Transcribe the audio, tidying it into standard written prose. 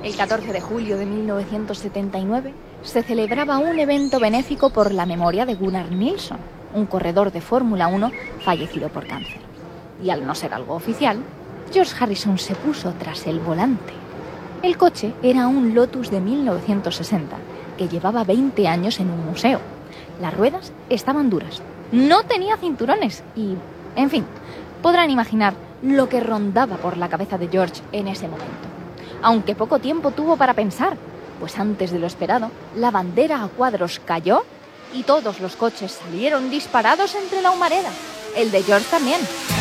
El 14 de julio de 1979 se celebraba un evento benéfico por la memoria de Gunnar Nilsson, un corredor de Fórmula 1 fallecido por cáncer. Y al no ser algo oficial, George Harrison se puso tras el volante. El coche era un Lotus de 1960, que llevaba 20 años en un museo. Las ruedas estaban duras, no tenía cinturones y, en fin, podrán imaginar lo que rondaba por la cabeza de George en ese momento. Aunque poco tiempo tuvo para pensar, pues antes de lo esperado, la bandera a cuadros cayó y todos los coches salieron disparados entre la humareda. El de George también.